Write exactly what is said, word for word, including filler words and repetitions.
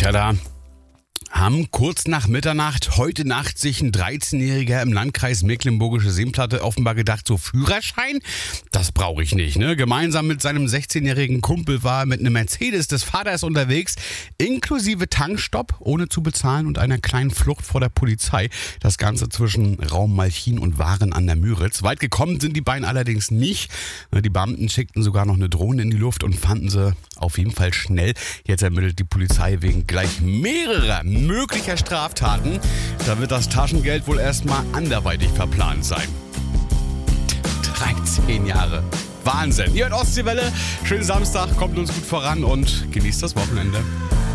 Tja, da haben kurz nach Mitternacht heute Nacht sich ein dreizehnjähriger im Landkreis Mecklenburgische Seenplatte offenbar gedacht, so Führerschein, das brauche ich nicht. Ne? Gemeinsam mit seinem sechzehnjährigen Kumpel war er mit einem Mercedes des Vaters unterwegs, inklusive Tankstopp, ohne zu bezahlen und einer kleinen Flucht vor der Polizei. Das Ganze zwischen Raum Malchin und Waren an der Müritz. Weit gekommen sind die beiden allerdings nicht. Die Beamten schickten sogar noch eine Drohne in die Luft und fanden sie auf jeden Fall schnell. Jetzt ermittelt die Polizei wegen gleich mehrerer möglicher Straftaten. Da wird das Taschengeld wohl erstmal anderweitig verplant sein. dreizehn Jahre. Wahnsinn. Ihr hört Ostseewelle. Schönen Samstag, kommt uns gut voran und genießt das Wochenende.